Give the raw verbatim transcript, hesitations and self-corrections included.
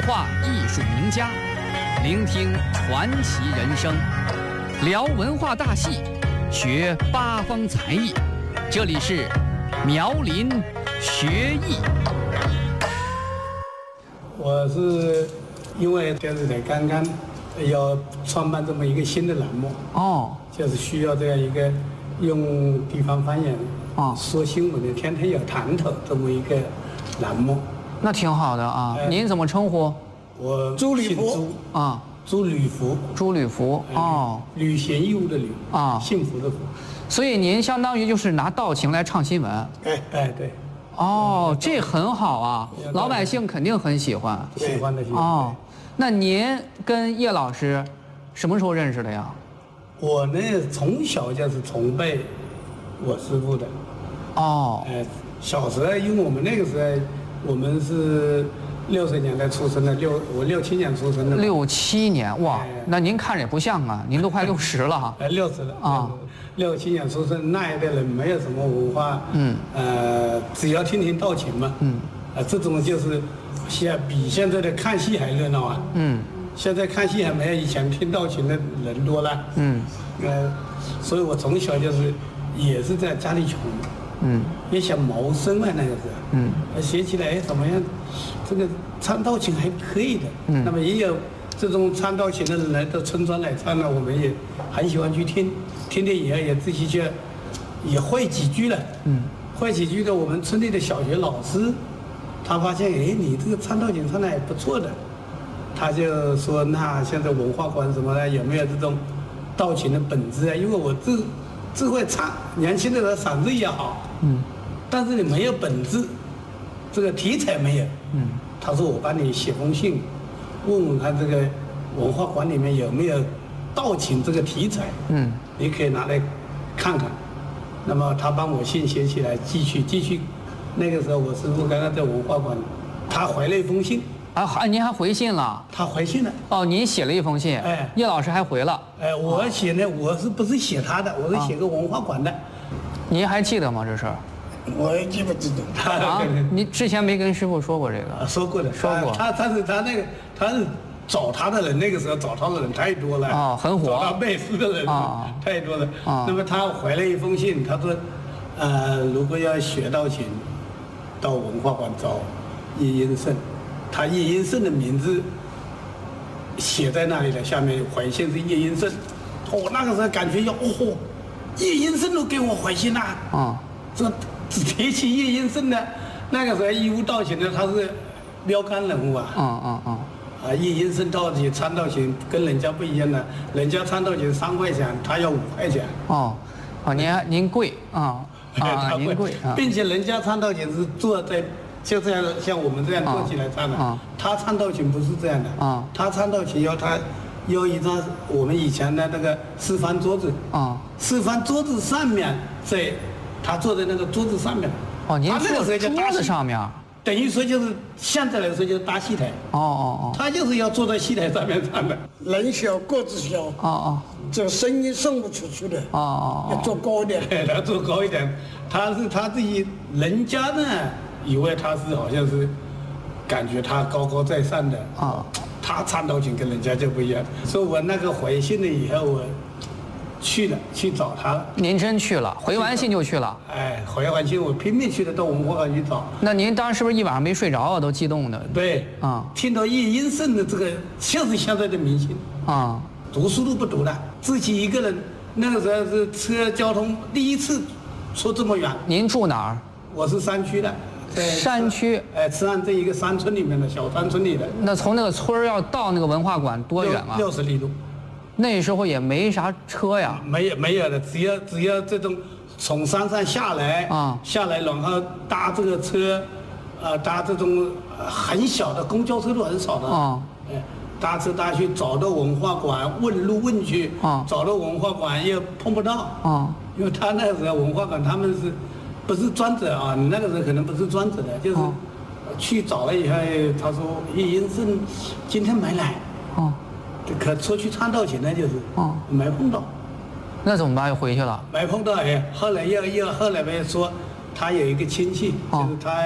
话艺术名家，聆听传奇人生，聊文化大戏，学八方才艺。这里是苗林学艺。 我是因为电视台刚刚要创办这么一个新的栏目哦， 就是需要这样一个用地方方言哦说新闻的，天天有谈头这么一个栏目。 那挺好的啊。 哎您怎么称呼？ 我朱履福姓朱啊， 朱履福， 朱履福哦。 履行义务的履啊幸福的福。 所以您相当于就是拿道情来唱新闻。 哎哎对， 哦，这很好啊，老百姓肯定很喜欢。 喜欢的喜欢。 哦，那您跟叶老师什么时候认识的呀？ 我呢从小就是崇拜我师傅的。 哦， 呃，小时候因为我们那个时候我们是六十年代出生的，六我六七年出生的嘛。 六七年哇哎， 那您看着也不像啊，您都快六十了哈。 哎，六十了啊， 六七年出生那一代人没有什么文化， 嗯， 呃，只要听听道情嘛， 嗯， 呃，这种就是现比现在的看戏还热闹啊， 嗯现在看戏还没有以前听道情的人多了， 嗯呃，所以我从小就是也是在家里穷， 嗯也想谋生嘛那个时候， 嗯， 学起来哎怎么样，这个唱道情还可以的， 嗯那么也有这种唱道情的人来到村庄来唱呢，我们也很喜欢去听，听了以后也自己去也会几句了， 嗯， 会几句的我们村里的小学老师，他发现哎你这个唱道情唱的还不错的，他就说那现在文化馆什么的有没有这种道情的本质啊？因为我自自会唱，年轻的时候嗓子也好， 嗯但是你没有本质，这个题材没有。 嗯他说我帮你写封信，问问看这个文化馆里面有没有道情这个题材， 嗯你可以拿来看看。那么他帮我信写起来，寄去寄去。那个时候我师傅刚刚在文化馆，他回了一封信， 啊，还您还回信了？ 他回信了。 哦，您写了一封信， 哎叶老师还回了， 哎，我写呢，我是不是写他的？我是写个文化馆的。 您还记得吗？这事儿我也记不记得。 他啊？你之前没跟师傅说过这啊， 个？ 说过的， 说过他他是他那个他是找他的人，那个时候找他的人太多了。 哦很火找他背诗的人哦太多了。 哦那么他回了一封信，他说，呃，如果要学道情，到文化馆找叶英胜，他叶英胜的名字写在那里了，下面回信是叶英胜。我那个时候感觉要哦，叶英胜都给我回信了。 啊这只提起叶英胜呢，那个时候义乌道情呢，他是标杆人物啊。 嗯嗯嗯啊，叶英胜道情唱道情跟人家不一样的，人家唱道情三块钱，他要五块钱。 哦哦，您还您贵啊啊， 他您贵啊， 并且人家唱道情是坐在就这样像我们这样坐起来唱的， 啊他唱道情不是这样的。 啊他唱道情要他要一张我们以前的那个四方桌子， 啊四方桌子上面在他坐在那个桌子上面。 哦，您他那个时候就坐搭戏桌子上面。 等于说就是现在来说就是搭戏台， 哦哦他就是要坐在戏台上面唱的。 人小个子小， 哦哦这个声音送不出去的， 哦哦要做高一点。 他坐高一点，他是他自己人家呢，以为他是好像是感觉他高高在上的啊， 他唱道情跟人家就不一样。所以我那个回信了以后，我去了去找他了。 您真去了，回完信就去了。 哎，回完信我拼命去了到文化馆去找。 那您当时是不是一晚上没睡着啊？都激动的。 对， 啊听到叶英胜的这个就是现在的明星。 啊读书都不读了，自己一个人。那个时候是车交通第一次出这么远。 您住哪儿？ 我是山区的，在山区。 哎，慈安这一个山村里面的小山村里的。 那从那个村儿要到那个文化馆多远啊？ 六十里路。 那时候也没啥车呀。 没有没有的，只要只要这种从山上下来啊下来然后搭这个车，呃，搭这种呃很小的公交车都很少的。 啊哎，搭车搭去找到文化馆问路问去， 啊找到文化馆又碰不到， 啊因为他那个时候文化馆他们是，不是专责啊？你那个时候可能不是专责的，就是啊去找了以后，他说叶英胜今天没来， 啊可出去唱道情呢，就是啊没碰到， 那怎么办？又回去了？ 没碰到哎，后来又又后来呗说，他有一个亲戚， 哦就是他。